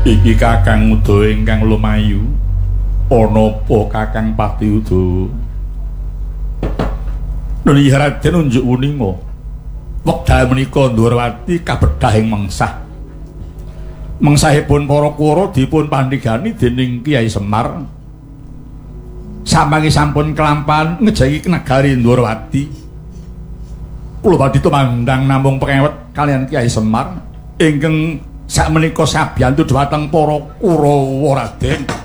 Iki Kakang Uda ingkang lumayu. Ana apa Kakang Pati Uda? Nuni Raden unjuk wuninga. Wekdal menika Ndrawati kabedhahing mengsah. Mengsahipun para Kura dipun pandhigani dening Kyai Semar. Sampangipun sampun kelampahan ngejagi negari Ndrawati. Kula badhe tumandang namung pengewet kalian Kyai Semar ingkang sakmenika sabiyantu dhumateng para Kurawa Raden.